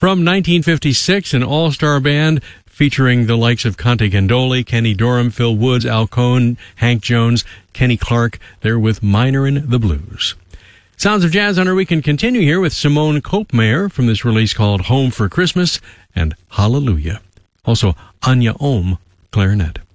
From 1956, an all-star band featuring the likes of Conte Candoli, Kenny Dorham, Phil Woods, Al Cohn, Hank Jones, Kenny Clark. They're with Minorin' the Blues. Sounds of Jazz on our Weekend continue here with Simone Kopmeyer from this release called Home for Christmas and Hallelujah. Also, Anya Ohm, clarinet.